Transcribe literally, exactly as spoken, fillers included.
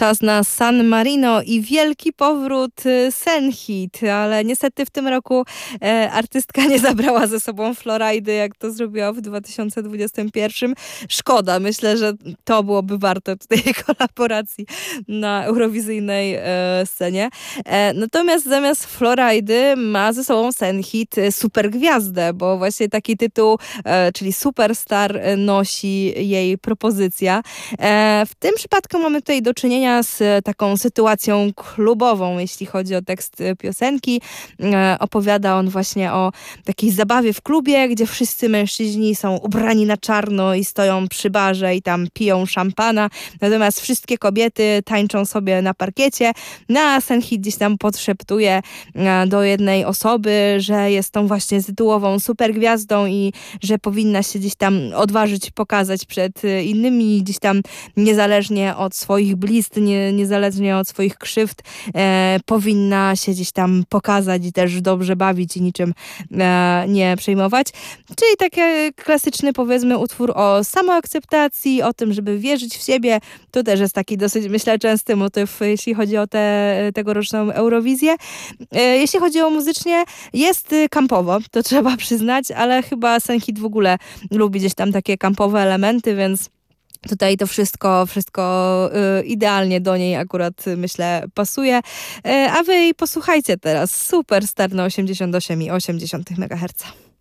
Czas na San Marino i wielki powrót y, Senhit, ale niestety w tym roku e, artystka nie zabrała ze sobą Florajdy, jak to zrobiła w dwa tysiące dwudziestym pierwszym. Szkoda, myślę, że to byłoby warte tutaj kolaboracji na eurowizyjnej e, scenie. E, natomiast zamiast Florajdy ma ze sobą Senhit e, supergwiazdę, bo właśnie taki tytuł, e, czyli Superstar e, nosi jej propozycja. E, w tym przypadku mamy tutaj do czynienia z e, taką sytuacją klubową, jeśli chodzi o tekst e, piosenki. E, opowiada on właśnie o takiej zabawie w klubie, gdzie wszyscy mężczyźni są ubrani na czarno i stoją przy barze i tam piją szampana, natomiast wszystkie kobiety tańczą sobie na parkiecie. No a Senhit gdzieś tam podszeptuje e, do jednej osoby, że jest tą właśnie tytułową supergwiazdą i że powinna się gdzieś tam odważyć pokazać przed e, innymi, gdzieś tam niezależnie od swoich blizn, nie, niezależnie od swoich krzywd, e, powinna się gdzieś tam pokazać i też dobrze bawić i niczym e, nie przejmować. Czyli taki klasyczny, powiedzmy, utwór o samoakceptacji, o tym, żeby wierzyć w siebie. To też jest taki dosyć, myślę, częsty motyw, jeśli chodzi o tę tegoroczną Eurowizję. E, jeśli chodzi o muzycznie, jest y, kampowo, to trzeba przyznać, ale chyba Senhit w ogóle lubi gdzieś tam takie kampowe elementy, więc tutaj to wszystko, wszystko y, idealnie do niej akurat, y, myślę, pasuje. Y, a wy posłuchajcie teraz Superstar na osiemdziesiąt osiem i osiem megaherców.